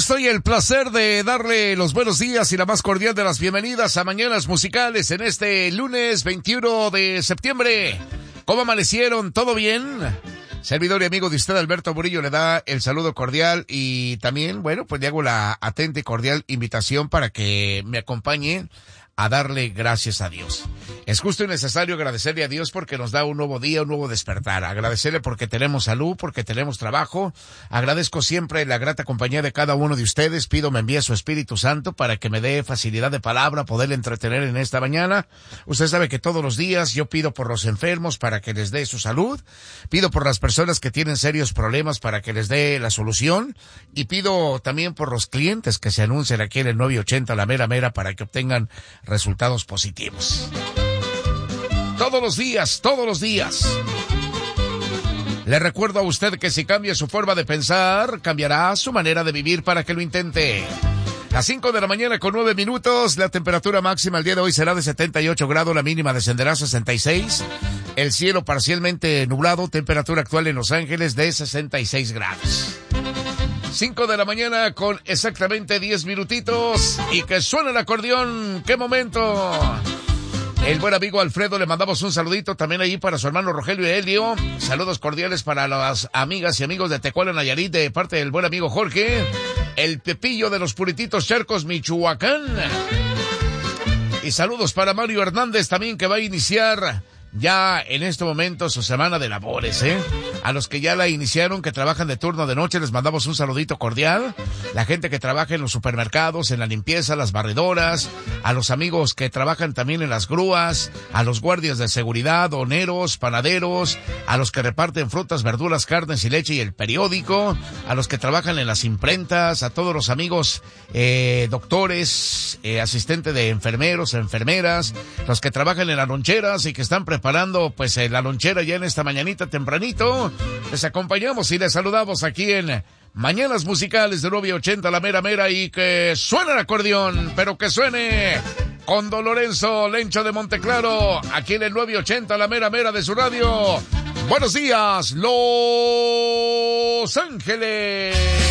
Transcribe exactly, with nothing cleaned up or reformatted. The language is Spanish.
gusto y el placer de darle los buenos días y la más cordial de las bienvenidas a Mañanas Musicales en este lunes veintiuno de septiembre. ¿Cómo amanecieron? ¿Todo bien? Servidor y amigo de usted, Alberto Murillo, le da el saludo cordial y también, bueno, pues le hago la atenta y cordial invitación para que me acompañe a darle gracias a Dios. Es justo y necesario agradecerle a Dios porque nos da un nuevo día, un nuevo despertar. Agradecerle porque tenemos salud, porque tenemos trabajo. Agradezco siempre la grata compañía de cada uno de ustedes. Pido me envíe su Espíritu Santo para que me dé facilidad de palabra, poderle entretener en esta mañana. Usted sabe que todos los días yo pido por los enfermos para que les dé su salud. Pido por las personas que tienen serios problemas para que les dé la solución. Y pido también por los clientes que se anuncian aquí en el nueve ochenta La Mera Mera para que obtengan resultados positivos. Todos los días, todos los días. Le recuerdo a usted que si cambia su forma de pensar, cambiará su manera de vivir para que lo intente. Las cinco de la mañana con nueve minutos, la temperatura máxima el día de hoy será de setenta y ocho grados, la mínima descenderá a sesenta y seis. El cielo parcialmente nublado, temperatura actual en Los Ángeles de sesenta y seis grados. cinco de la mañana con exactamente diez minutitos y que suena el acordeón. ¡Qué momento! El buen amigo Alfredo, le mandamos un saludito también ahí para su hermano Rogelio y Helio. Saludos cordiales para las amigas y amigos de Tecuala, Nayarit, de parte del buen amigo Jorge. El Pepillo de los Purititos Charcos, Michoacán. Y saludos para Mario Hernández también, que va a iniciar ya en este momento su semana de labores, ¿eh? A los que ya la iniciaron, que trabajan de turno de noche, les mandamos un saludito cordial. La gente que trabaja en los supermercados, en la limpieza, las barredoras, a los amigos que trabajan también en las grúas, a los guardias de seguridad, doneros, panaderos, a los que reparten frutas, verduras, carnes y leche y el periódico, a los que trabajan en las imprentas, a todos los amigos eh, doctores, eh, asistentes de enfermeros, enfermeras, los que trabajan en las loncheras y que están preparados Preparando pues eh, la lonchera ya en esta mañanita tempranito. Les acompañamos y les saludamos aquí en Mañanas Musicales de nueve ochenta La Mera Mera, y que suene el acordeón, pero que suene con Don Lorenzo Lencho de Monteclaro, aquí en el nueve ochenta La Mera Mera de su radio. Buenos días, Los Ángeles.